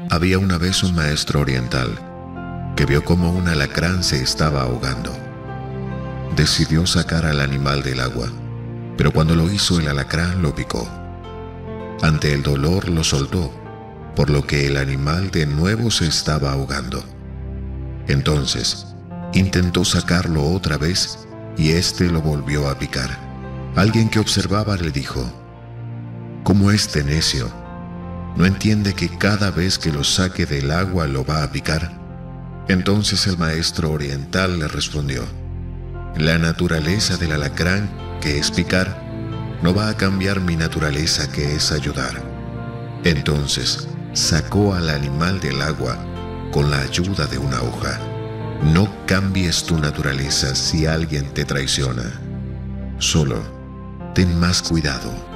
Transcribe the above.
Había una vez un maestro oriental que vio cómo un alacrán se estaba ahogando. Decidió sacar al animal del agua, pero cuando lo hizo el alacrán lo picó. Ante el dolor lo soltó, por lo que el animal de nuevo se estaba ahogando. Entonces, intentó sacarlo otra vez y éste lo volvió a picar. Alguien que observaba le dijo: «¿Cómo este necio no entiende que cada vez que lo saque del agua lo va a picar?». Entonces el maestro oriental le respondió: «La naturaleza del alacrán, que es picar, no va a cambiar mi naturaleza, que es ayudar». Entonces sacó al animal del agua con la ayuda de una hoja. No cambies tu naturaleza si alguien te traiciona. Solo ten más cuidado.